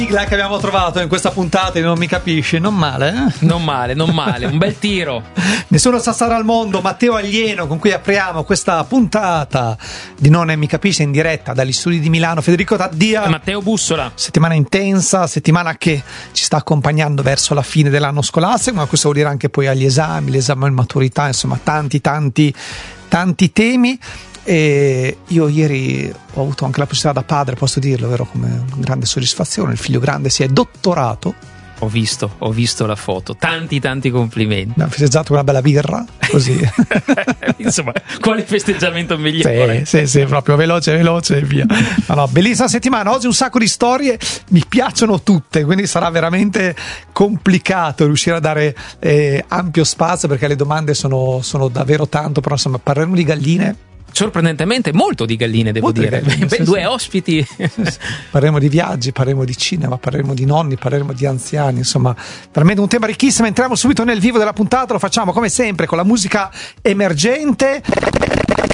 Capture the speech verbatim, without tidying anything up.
sigla che abbiamo trovato in questa puntata di Non mi capisci, non male, eh? Non male, non male, un bel tiro. Nessuno sa stare al mondo, Matteo Alieno, con cui apriamo questa puntata di Non mi capisci in diretta dagli studi di Milano. Federico Taddia, Matteo Bussola. Settimana intensa, settimana che ci sta accompagnando verso la fine dell'anno scolastico, ma questo vuol dire anche poi agli esami, l'esame in maturità, insomma tanti tanti tanti temi. E io ieri ho avuto anche la possibilità da padre, posso dirlo, vero, come grande soddisfazione, il figlio grande si è dottorato. Ho visto, ho visto la foto, tanti tanti complimenti. Abbiamo festeggiato una bella birra, così. Insomma, quale festeggiamento migliore? Sì, sì, sì, proprio veloce, veloce e via. No, no, bellissima settimana, oggi un sacco di storie, mi piacciono tutte, quindi sarà veramente complicato riuscire a dare eh, ampio spazio, perché le domande sono, sono davvero tanto, però insomma parleremo di galline. Sorprendentemente molto di galline, devo Molto dire. di galline, Ben sì, due sì. ospiti. Sì, sì. Parleremo di viaggi, parleremo di cinema, parleremo di nonni, parleremo di anziani, insomma veramente un tema ricchissimo. Entriamo subito nel vivo della puntata, lo facciamo come sempre con la musica emergente.